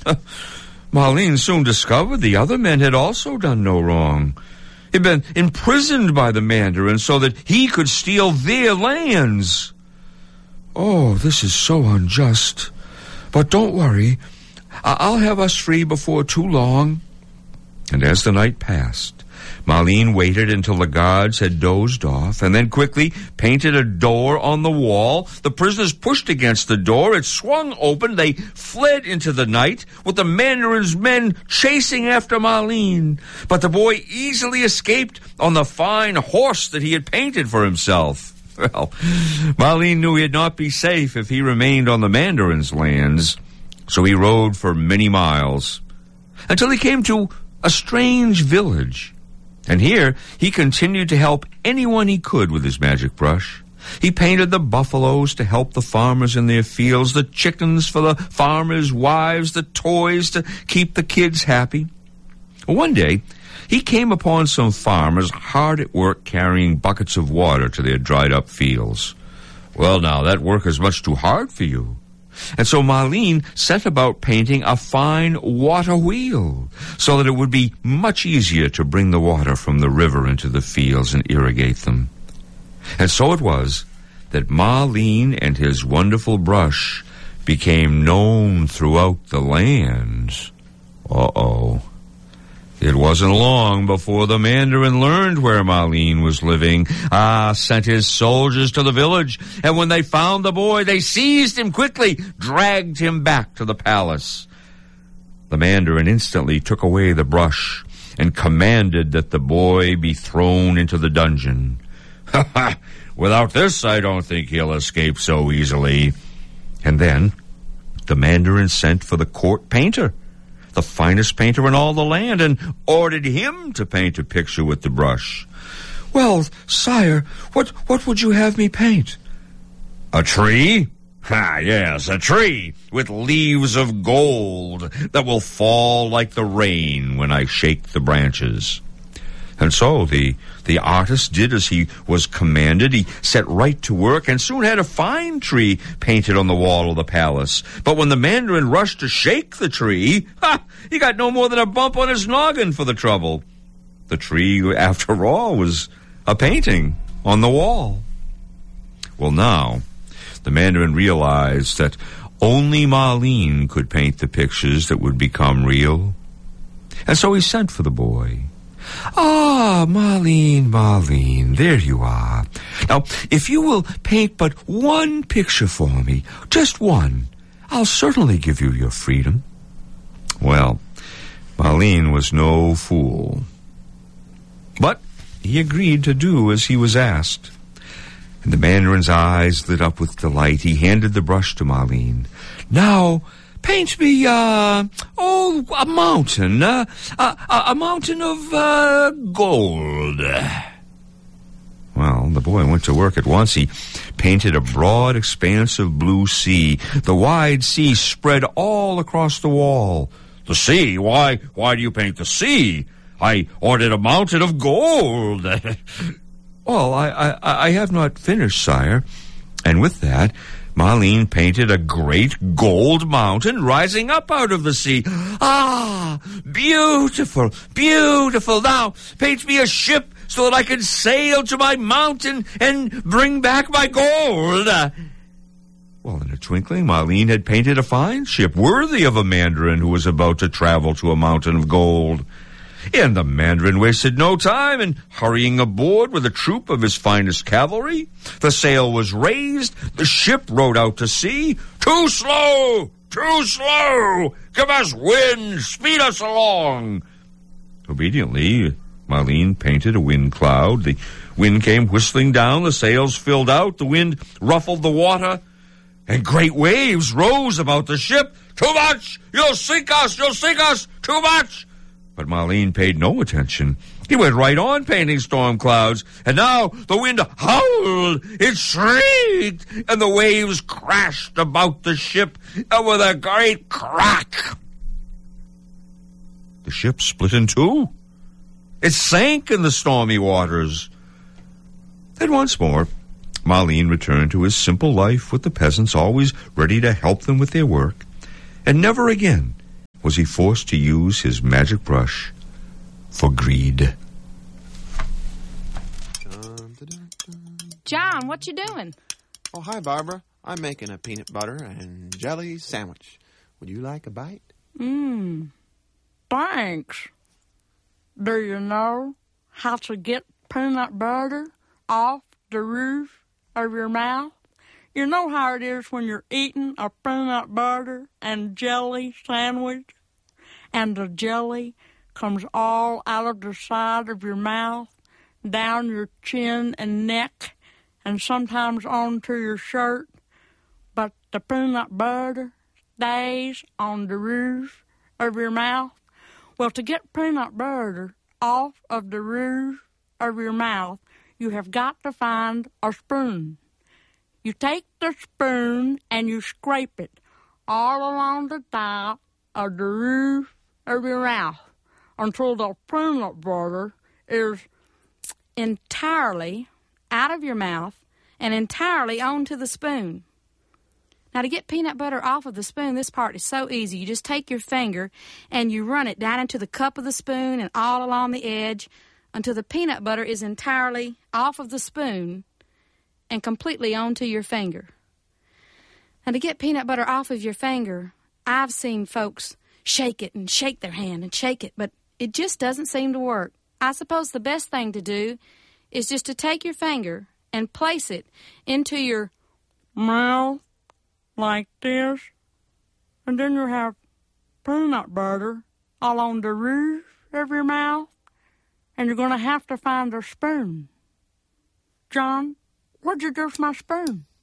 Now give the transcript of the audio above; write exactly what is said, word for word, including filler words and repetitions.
Marlene soon discovered the other men had also done no wrong. He'd been imprisoned by the Mandarin so that he could steal their lands. Oh, this is so unjust. But don't worry. I- I'll have us free before too long. And as the night passed, Marlene waited until the guards had dozed off and then quickly painted a door on the wall. The prisoners pushed against the door. It swung open. They fled into the night with the Mandarin's men chasing after Marlene. But the boy easily escaped on the fine horse that he had painted for himself. Well, Marlene knew he'd not be safe if he remained on the Mandarin's lands, so he rode for many miles until he came to a strange village. And here he continued to help anyone he could with his magic brush. He painted the buffaloes to help the farmers in their fields, the chickens for the farmers' wives, the toys to keep the kids happy. One day, he came upon some farmers hard at work carrying buckets of water to their dried-up fields. Well, now, that work is much too hard for you. And so Marlene set about painting a fine water wheel so that it would be much easier to bring the water from the river into the fields and irrigate them. And so it was that Marlene and his wonderful brush became known throughout the land. Uh-oh. It wasn't long before the Mandarin learned where Marlene was living. Ah, sent his soldiers to the village, and when they found the boy, they seized him quickly, dragged him back to the palace. The Mandarin instantly took away the brush and commanded that the boy be thrown into the dungeon. Ha ha! Without this, I don't think he'll escape so easily. And then the Mandarin sent for the court painter, the finest painter in all the land, and ordered him to paint a picture with the brush. Well, sire, what what would you have me paint? A tree? Ah, yes, a tree with leaves of gold that will fall like the rain when I shake the branches. And so the the artist did as he was commanded. He set right to work and soon had a fine tree painted on the wall of the palace. But when the Mandarin rushed to shake the tree, ha, he got no more than a bump on his noggin for the trouble. The tree, after all, was a painting on the wall. Well, now, the Mandarin realized that only Marlene could paint the pictures that would become real. And so he sent for the boy. Ah, Marlene, Marlene, there you are. Now, if you will paint but one picture for me, just one, I'll certainly give you your freedom. Well, Marlene was no fool. But he agreed to do as he was asked. And the Mandarin's eyes lit up with delight. He handed the brush to Marlene. Now, paint me, uh, oh, a mountain, uh, a, a mountain of, uh, gold. Well, the boy went to work at once. He painted a broad expanse of blue sea. The wide sea spread all across the wall. The sea? Why, why do you paint the sea? I ordered a mountain of gold. Well, I, I, I have not finished, sire. And with that, Marlene painted a great gold mountain rising up out of the sea. Ah, beautiful, beautiful. Now, paint me a ship so that I can sail to my mountain and bring back my gold. Well, in a twinkling, Marlene had painted a fine ship worthy of a Mandarin who was about to travel to a mountain of gold. And the Mandarin wasted no time in hurrying aboard with a troop of his finest cavalry. The sail was raised, the ship rowed out to sea. Too slow! Too slow! Give us wind! Speed us along! Obediently, Marlene painted a wind cloud. The wind came whistling down, the sails filled out, the wind ruffled the water, and great waves rose about the ship. Too much! You'll sink us! You'll sink us! Too much! But Marlene paid no attention. He went right on painting storm clouds, and now the wind howled, it shrieked, and the waves crashed about the ship, and with a great crack, the ship split in two. It sank in the stormy waters. Then once more, Marlene returned to his simple life with the peasants, always ready to help them with their work, and never again was he forced to use his magic brush for greed. John, what you doing? Oh, hi, Barbara. I'm making a peanut butter and jelly sandwich. Would you like a bite? Mmm, thanks. Do you know how to get peanut butter off the roof of your mouth? You know how it is when you're eating a peanut butter and jelly sandwich, and the jelly comes all out of the side of your mouth, down your chin and neck, and sometimes onto your shirt, but the peanut butter stays on the roof of your mouth? Well, to get peanut butter off of the roof of your mouth, you have got to find a spoon. You take the spoon and you scrape it all along the top of the roof of your mouth until the peanut butter is entirely out of your mouth and entirely onto the spoon. Now, to get peanut butter off of the spoon, this part is so easy. You just take your finger and you run it down into the cup of the spoon and all along the edge until the peanut butter is entirely off of the spoon and completely onto your finger. Now, to get peanut butter off of your finger, I've seen folks shake it and shake their hand and shake it, but it just doesn't seem to work. I suppose the best thing to do is just to take your finger and place it into your mouth like this, and then you have peanut butter all on the roof of your mouth, and you're going to have to find a spoon. John, where'd you do with my spoon?